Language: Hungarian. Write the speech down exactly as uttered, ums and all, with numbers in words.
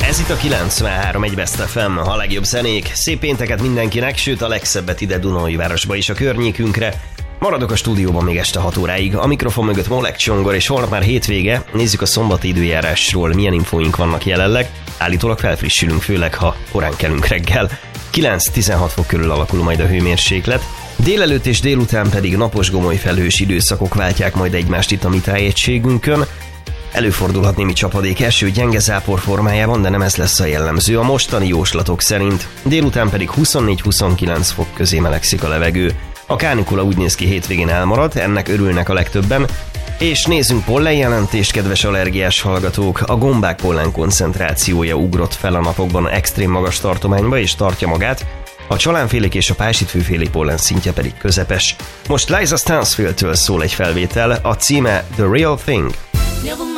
Ez itt a kilencvenhárom egy Best ef em, a legjobb zenék. Szép pénteket mindenkinek, sőt a legszebbet ide Dunaújvárosba is a környékünkre. Maradok a stúdióban még este hat óráig. A mikrofon mögött Molek Csongor, és holnap már hétvége. Nézzük a szombati időjárásról, milyen infóink vannak jelenleg. Állítólag felfrissülünk, főleg ha korán kelünk reggel. kilenc-tizenhat fok körül alakul majd a hőmérséklet. Délelőtt és délután pedig napos gomoly felhős időszakok váltják majd egymást itt a mi tájegységünkön. Előfordulhat némi csapadék, eső gyenge zápor formájában, de nem ez lesz a jellemző a mostani jóslatok szerint. Délután pedig huszonnégy-huszonkilenc fok közé melegszik a levegő. A kánikula úgy néz ki, hétvégén elmarad, ennek örülnek a legtöbben. És nézzünk pollenjelentést, kedves allergiás hallgatók. A gombák pollen koncentrációja ugrott fel a napokban extrém magas tartományba, és tartja magát. A csalánfélék és a pásitfűféli pollen szintje pedig közepes. Most Liza Stansfield-től szól egy felvétel, a címe The Real Thing. Never mind